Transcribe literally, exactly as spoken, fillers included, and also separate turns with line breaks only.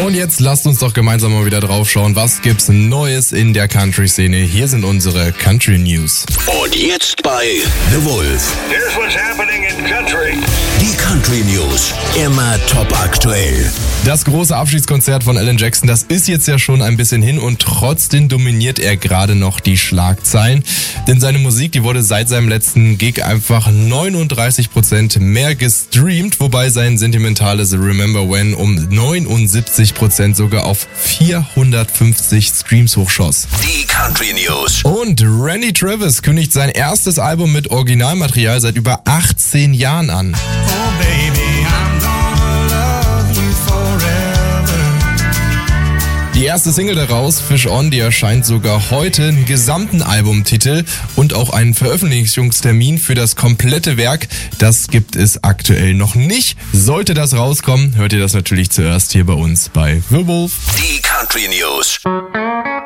Und jetzt lasst uns doch gemeinsam mal wieder drauf schauen, was gibt's Neues in der Country-Szene. Hier sind unsere Country News.
Und jetzt bei The Wolf.
Here's what's happening in country.
Die Country News. Immer top aktuell.
Das große Abschiedskonzert von Alan Jackson, das ist jetzt ja schon ein bisschen hin und trotzdem dominiert er gerade noch die Schlagzeilen. Denn seine Musik, die wurde seit seinem letzten Gig einfach neununddreißig Prozent mehr gestreamt, wobei sein sentimentales Remember When um neunundsiebzig Prozent sogar auf vierhundertfünfzig Streams hochschoss.
Die Country News.
Und Randy Travis kündigt sein erstes Album mit Originalmaterial seit über achtzehn Jahren an.
Oh baby, I'm gonna love you forever.
Die erste Single daraus, Fish On, die erscheint sogar heute, einen gesamten Albumtitel und auch einen Veröffentlichungstermin für das komplette Werk. Das gibt es aktuell noch nicht. Sollte das rauskommen, hört ihr das natürlich zuerst hier bei uns bei The Wolf.
Die Country News.